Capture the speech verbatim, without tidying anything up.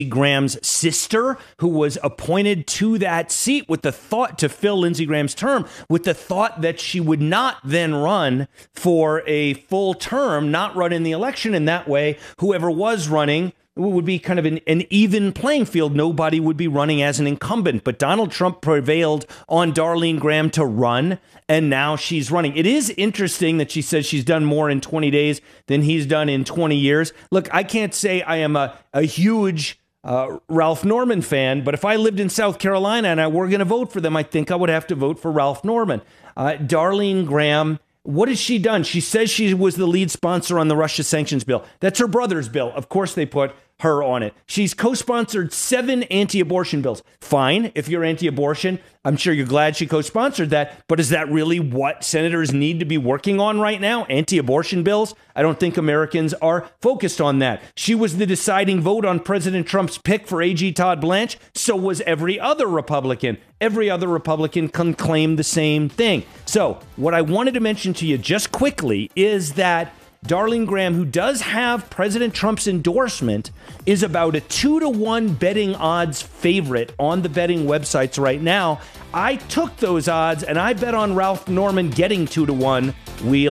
Graham's sister, who was appointed to that seat with the thought to fill Lindsey Graham's term, with the thought that she would not then run for a full term, not run in the election. And that way, whoever was running would be kind of an, an even playing field. Nobody would be running as an incumbent. But Donald Trump prevailed on Darlene Graham to run, and now she's running. It is interesting that she says she's done more in twenty days than he's done in twenty years. Look, I can't say I am a, a huge Uh, Ralph Norman fan, but if I lived in South Carolina and I were going to vote for them, I think I would have to vote for Ralph Norman. Uh, Darlene Graham, what has she done? She says she was the lead sponsor on the Russia sanctions bill. That's her brother's bill. Of course they put her on it. She's co-sponsored seven anti-abortion bills. Fine, if you're anti-abortion, I'm sure you're glad she co-sponsored that, but is that really what senators need to be working on right now? Anti-abortion bills? I don't think Americans are focused on that. She was the deciding vote on President Trump's pick for A G Todd Blanche. So was every other Republican. Every other Republican can claim the same thing. So what I wanted to mention to you just quickly is that Darlene Graham, who does have President Trump's endorsement, is about a two to one betting odds favorite on the betting websites right now. I took those odds and I bet on Ralph Norman getting two to one. We